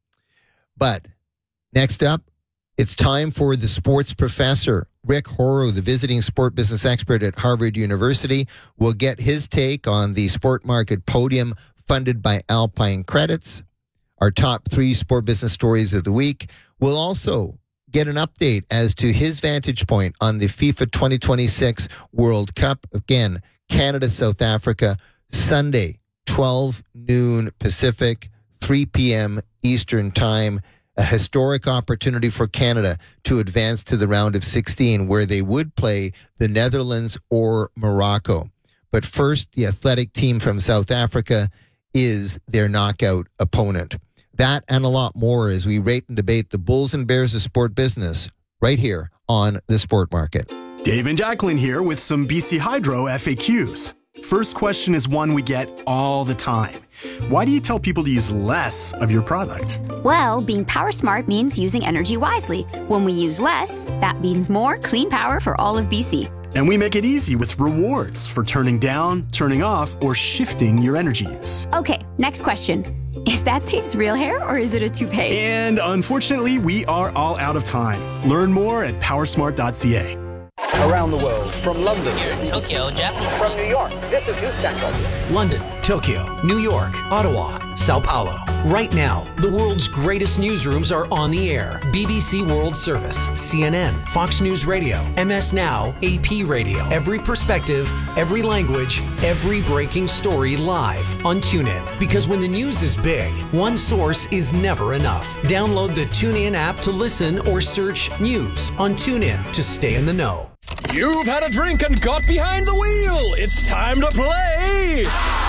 But next up, it's time for the sports professor. Rick Horrow, the visiting sport business expert at Harvard University, will get his take on the sport market podium funded by Alpine Credits. Our top 3 sport business stories of the week. We'll also get an update as to his vantage point on the FIFA 2026 World Cup. Again, Canada, South Africa, Sunday, 12 noon Pacific, 3 p.m. Eastern Time. A historic opportunity for Canada to advance to the round of 16, where they would play the Netherlands or Morocco. But first, the athletic team from South Africa is their knockout opponent. That and a lot more as we rate and debate the Bulls and Bears of sport business right here on The Sport Market. Dave and Jacqueline here with some BC Hydro FAQs. First question is one we get all the time. Why do you tell people to use less of your product? Well, being power smart means using energy wisely. When we use less, that means more clean power for all of BC. And we make it easy with rewards for turning down, turning off, or shifting your energy use. Okay, next question. Is that Dave's real hair or is it a toupee? And unfortunately, we are all out of time. Learn more at powersmart.ca. Around the world, from London, Tokyo, Japan, from New York, this is News Central. London, Tokyo, New York, Ottawa, Sao Paulo. Right now, the world's greatest newsrooms are on the air. BBC World Service, CNN, Fox News Radio, MS Now, AP Radio. Every perspective, every language, every breaking story live on TuneIn. Because when the news is big, one source is never enough. Download the TuneIn app to listen or search news on TuneIn to stay in the know. You've had a drink and got behind the wheel. It's time to play.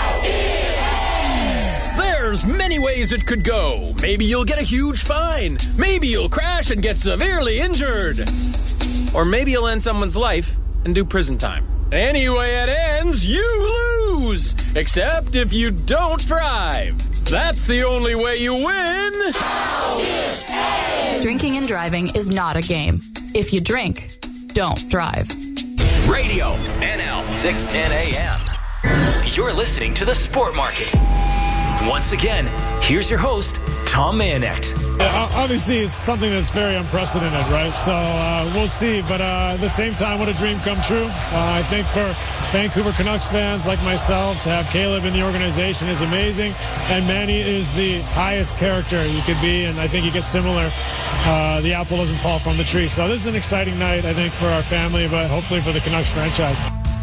There's many ways it could go. Maybe you'll get a huge fine. Maybe you'll crash and get severely injured. Or maybe you'll end someone's life and do prison time. Anyway it ends, you lose. Except if you don't drive. That's the only way you win. Drinking and driving is not a game. If you drink, don't drive. Radio NL 610 AM. You're listening to The Sport Market. Once again, here's your host, Tom Mayonet. Obviously, it's something that's very unprecedented, right? So we'll see. But at the same time, what a dream come true. I think for Vancouver Canucks fans like myself, to have Caleb in the organization is amazing. And Manny is the highest character you could be. And I think he gets similar. The apple doesn't fall from the tree. So this is an exciting night, I think, for our family, but hopefully for the Canucks franchise.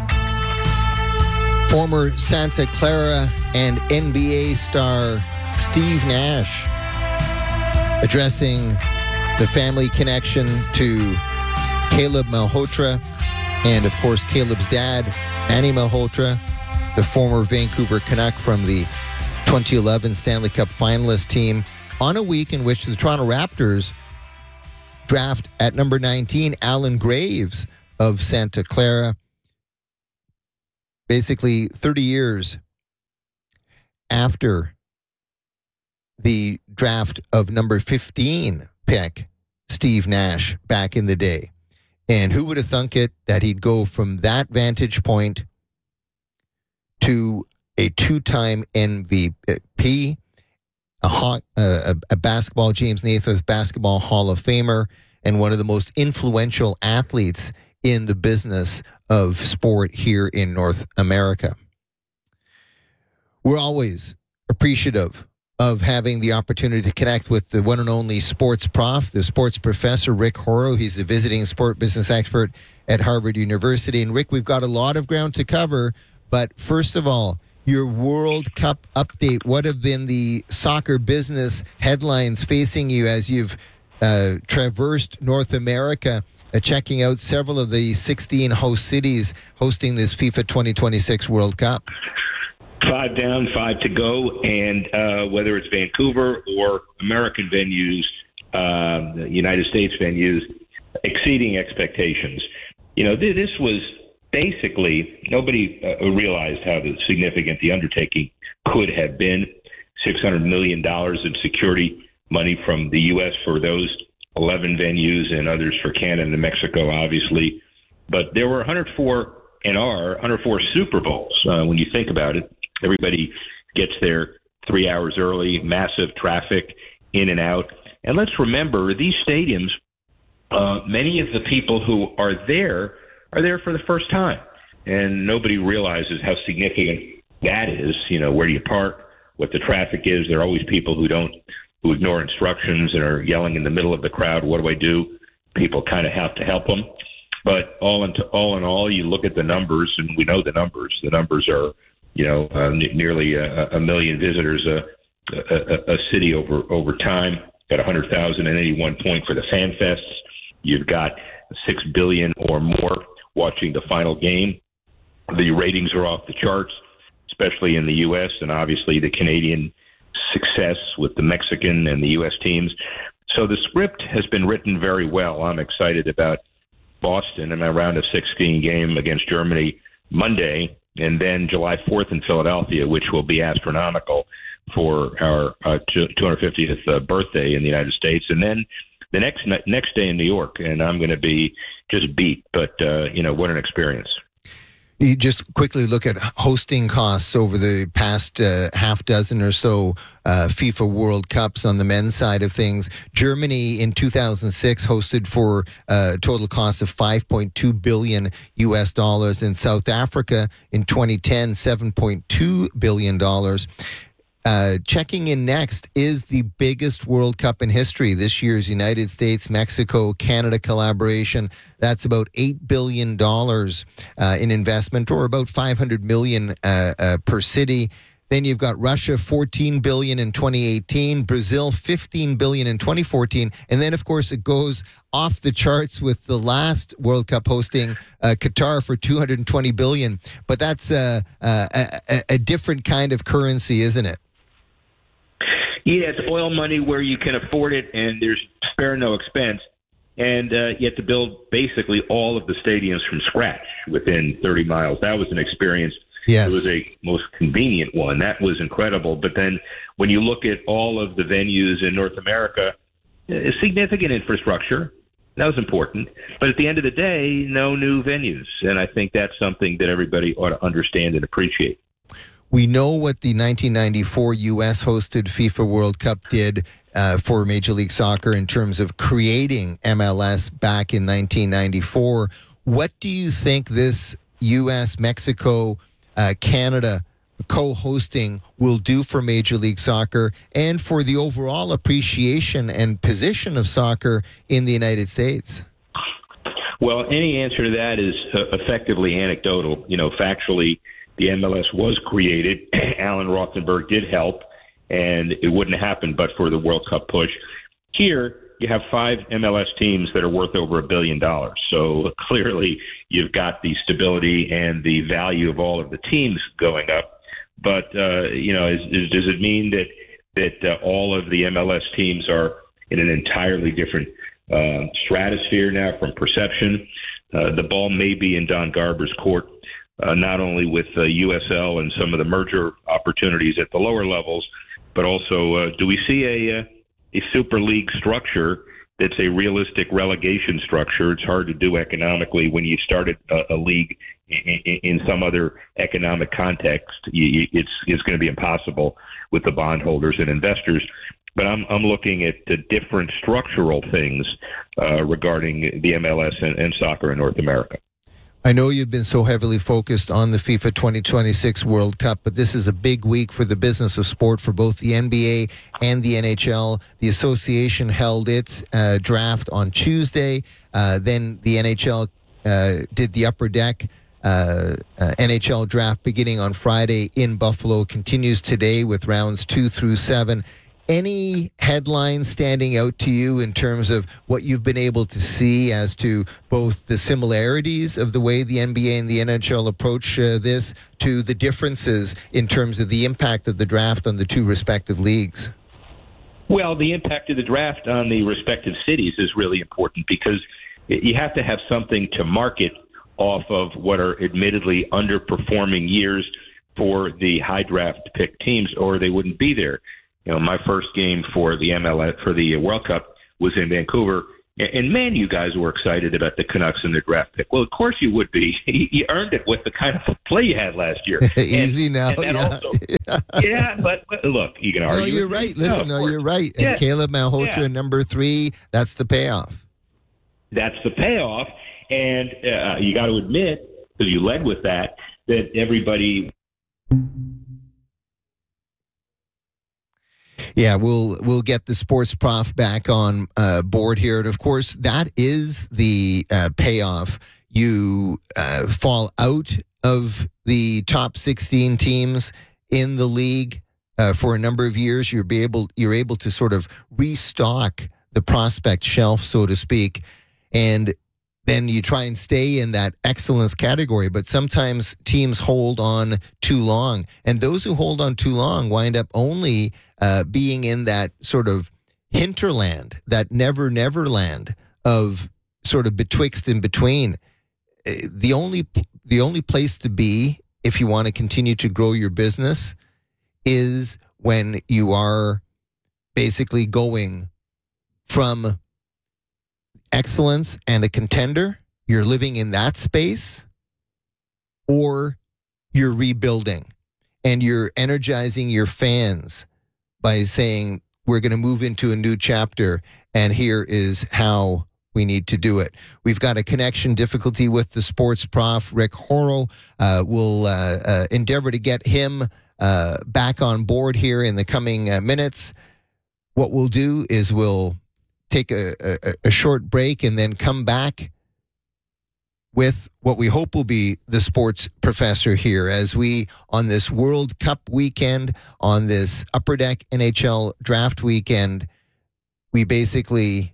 Former Santa Clara and NBA star Steve Nash addressing the family connection to Caleb Malhotra and, of course, Caleb's dad, Manny Malhotra, the former Vancouver Canuck from the 2011 Stanley Cup finalist team, on a week in which the Toronto Raptors draft at number 19 Alan Graves of Santa Clara. Basically, 30 years after the draft of number 15 pick, Steve Nash, back in the day. And who would have thunk it that he'd go from that vantage point to a two-time MVP, a basketball, James Naismith Basketball Hall of Famer, and one of the most influential athletes in the business of sport here in North America. We're always appreciative of having the opportunity to connect with the one and only sports prof, the sports professor, Rick Horrow. He's a visiting sport business expert at Harvard University. And Rick, we've got a lot of ground to cover, but first of all, your World Cup update. What have been the soccer business headlines facing you as you've traversed North America, checking out several of the 16 host cities hosting this FIFA 2026 World Cup? 5 down, 5 to go, and whether it's Vancouver or American venues, United States venues, exceeding expectations. This was basically, nobody realized how significant the undertaking could have been. $600 million in security money from the U.S. for those 11 venues and others for Canada and Mexico, obviously. But there were 104 Super Bowls. When you think about it, everybody gets there 3 hours early, massive traffic in and out. And let's remember, these stadiums, many of the people who are there for the first time. And nobody realizes how significant that is. Where do you park, what the traffic is. There are always people who ignore instructions and are yelling in the middle of the crowd, what do I do? People kind of have to help them. But all in all, you look at the numbers, and we know the numbers. The numbers are, nearly a million visitors a city over time. Got 100,081 point for the Fan Fests. You've got 6 billion or more watching the final game. The ratings are off the charts, especially in the U.S. and obviously the Canadian success with the Mexican and the U.S. teams. So the script has been written very well. I'm excited about Boston and my round of 16 game against Germany Monday, and then July 4th in Philadelphia, which will be astronomical for our 250th birthday in the United States. And then the next day in New York, and I'm going to be just beat. But, what an experience. You just quickly look at hosting costs over the past half dozen or so FIFA World Cups on the men's side of things. Germany in 2006 hosted for a total cost of $5.2 billion US dollars. In South Africa in 2010, $7.2 billion. Checking in next is the biggest World Cup in history. This year's United States, Mexico, Canada collaboration. That's about $8 billion in investment, or about $500 million per city. Then you've got Russia, $14 billion in 2018, Brazil, $15 billion in 2014. And then, of course, it goes off the charts with the last World Cup hosting Qatar for $220 billion. But that's a different kind of currency, isn't it? Yeah, it's oil money where you can afford it, and there's spare no expense. And you have to build basically all of the stadiums from scratch within 30 miles. That was an experience. Yes. It was a most convenient one. That was incredible. But then when you look at all of the venues in North America, significant infrastructure. That was important. But at the end of the day, no new venues. And I think that's something that everybody ought to understand and appreciate. We know what the 1994 U.S.-hosted FIFA World Cup did for Major League Soccer in terms of creating MLS back in 1994. What do you think this U.S., Mexico, Canada co-hosting will do for Major League Soccer and for the overall appreciation and position of soccer in the United States? Well, any answer to that is effectively anecdotal. Factually, the MLS was created. Alan Rothenberg did help, and it wouldn't have happened but for the World Cup push. Here, you have 5 MLS teams that are worth over $1 billion. So clearly, you've got the stability and the value of all of the teams going up. But does it mean that all of the MLS teams are in an entirely different stratosphere now from perception? The ball may be in Don Garber's court. Not only with USL and some of the merger opportunities at the lower levels, but also do we see a Super League structure that's a realistic relegation structure? It's hard to do economically when you started a league in some other economic context. It's going to be impossible with the bondholders and investors. But I'm looking at the different structural things regarding the MLS and soccer in North America. I know you've been so heavily focused on the FIFA 2026 World Cup, but this is a big week for the business of sport for both the NBA and the NHL. The association held its draft on Tuesday. Then the NHL did the Upper Deck NHL draft beginning on Friday in Buffalo. Continues today with rounds 2 through 7. Any headlines standing out to you in terms of what you've been able to see as to both the similarities of the way the NBA and the NHL approach this to the differences in terms of the impact of the draft on the two respective leagues? Well, the impact of the draft on the respective cities is really important because you have to have something to market off of what are admittedly underperforming years for the high draft pick teams, or they wouldn't be there. You know, my first game for the MLS, for the World Cup, was in Vancouver. And man, you guys were excited about the Canucks and their draft pick. Well, of course you would be. You earned it with the kind of play you had last year. Easy now. And also, but look, you can argue. No, you're right. Listen, you're right. And Yeah. Caleb Malhotra, Yeah. number 3, that's the payoff. That's the payoff. And you got to admit, because you led with that everybody. Yeah, we'll get the sports prof back on board here. And of course, that is the payoff. You fall out of the top 16 teams in the league for a number of years. You're able to sort of restock the prospect shelf, so to speak, and then you try and stay in that excellence category. But sometimes teams hold on too long, and those who hold on too long wind up only being in that sort of hinterland, that never land of sort of betwixt and between. The only place to be if you want to continue to grow your business is when you are basically going from excellence and a contender, you're living in that space, or you're rebuilding and you're energizing your fans by saying, we're going to move into a new chapter, and here is how we need to do it. We've got a connection difficulty with the sports prof, Rick Horrow. We'll endeavor to get him back on board here in the coming minutes. What we'll do is we'll take a short break and then come back with what we hope will be the sports professor here as we, on this World Cup weekend, on this Upper Deck NHL draft weekend, we basically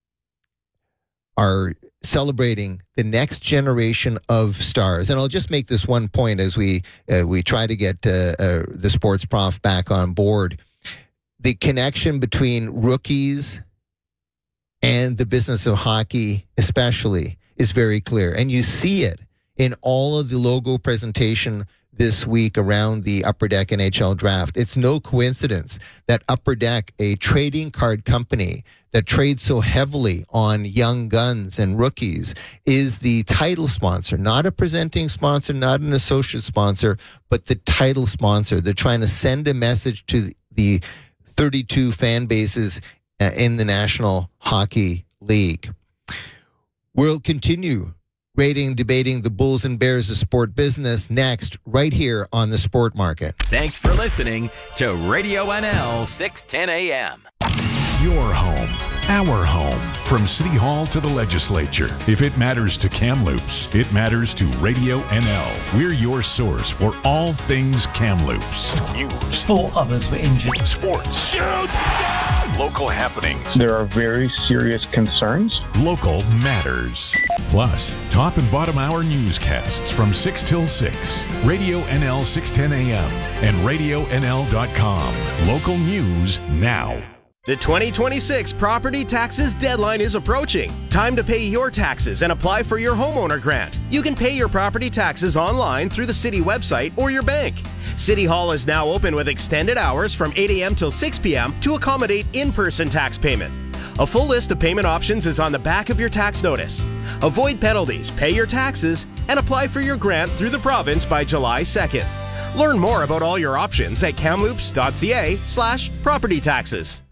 are celebrating the next generation of stars. And I'll just make this one point as we try to get the sports prof back on board. The connection between rookies and the business of hockey especially is very clear. And you see it in all of the logo presentation this week around the Upper Deck NHL draft. It's no coincidence that Upper Deck, a trading card company that trades so heavily on young guns and rookies, is the title sponsor, not a presenting sponsor, not an associate sponsor, but the title sponsor. They're trying to send a message to the 32 fan bases in the National Hockey League. We'll continue rating and debating the Bulls and Bears of sport business next, right here on the Sport Market. Thanks for listening to Radio NL 610 AM. Your home, our home. From City Hall to the legislature. If it matters to Kamloops, it matters to Radio NL. We're your source for all things Kamloops. News. 4 others were injured. Sports. Shoot! Local happenings. There are very serious concerns. Local matters. Plus, top and bottom hour newscasts from 6 till 6. Radio NL 610 AM and RadioNL.com. Local news now. The 2026 property taxes deadline is approaching. Time to pay your taxes and apply for your homeowner grant. You can pay your property taxes online through the city website or your bank. City Hall is now open with extended hours from 8 a.m. till 6 p.m. to accommodate in-person tax payment. A full list of payment options is on the back of your tax notice. Avoid penalties, pay your taxes, and apply for your grant through the province by July 2nd. Learn more about all your options at kamloops.ca/property taxes.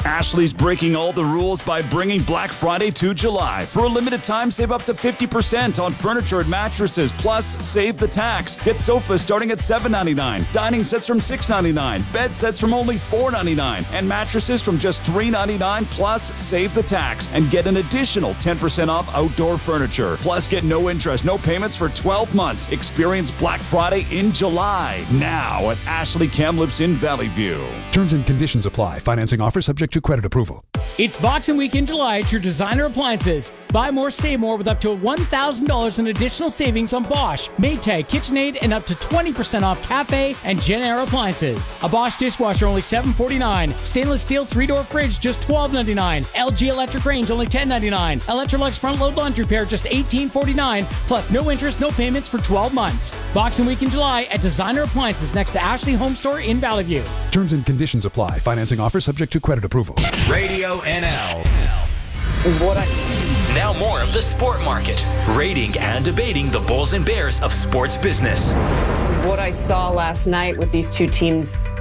Ashley's breaking all the rules by bringing Black Friday to July. For a limited time, save up to 50% on furniture and mattresses, plus save the tax. Get sofas starting at $7.99, dining sets from $6.99, bed sets from only $4.99, and mattresses from just $3.99, plus save the tax and get an additional 10% off outdoor furniture. Plus, get no interest, no payments for 12 months. Experience Black Friday in July, now at Ashley Kamloops in Valley View. Terms and conditions apply. Financing offer subject to credit approval. It's Boxing Week in July at your Designer Appliances. Buy more, save more with up to $1,000 in additional savings on Bosch, Maytag, KitchenAid, and up to 20% off Cafe and Genair appliances. A Bosch dishwasher only $7.49. Stainless steel 3-door fridge just $12.99. LG electric range only $10.99. Electrolux front load laundry pair just $18.49. Plus no interest, no payments for 12 months. Boxing Week in July at Designer Appliances next to Ashley Home Store in Valley View. Terms and conditions apply. Financing offer subject to credit approval. Radio NL. Now more of the sport market, rating and debating the Bulls and Bears of sports business. What I saw last night with these two teams